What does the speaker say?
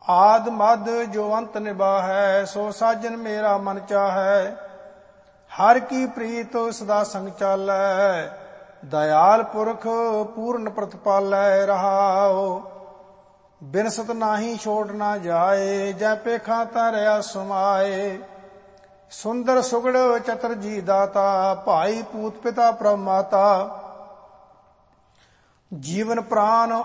ਆਦ ਮਦ ਜੋ ਅੰਤ ਨਿਬਾਹੈ, ਸੋ ਸਾਜਨ ਮੇਰਾ ਮਨ ਚਾਹੈ। ਹਰ ਕੀ ਪ੍ਰੀਤ ਸਦਾ ਸੰਗ ਚਾਲੈ, ਦਇਆਲ ਪੁਰਖ ਪੂਰਨ ਪ੍ਰਤਪਾਲੈ। ਰਹਾਉ ਬਿਨਸਤ ਨਾਹੀ ਛੋੜ ਨਾ ਜਾਏ, ਜੈ ਪੇਖਾ ਤਰਿਆ ਸਮਾਏ। ਸੁੰਦਰ ਸੁਗੜ ਚਤਰ ਜੀ ਦਾਤਾ, ਭਾਈ ਪੂਤ ਪਿਤਾ ਪ੍ਰਭ ਮਾਤਾ। ਜੀਵਨ ਪ੍ਰਾਨ